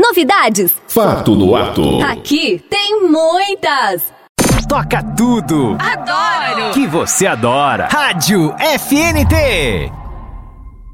Novidades? Fato no ato. Aqui tem muitas. Toca tudo. Adoro. Que você adora. Rádio FNT.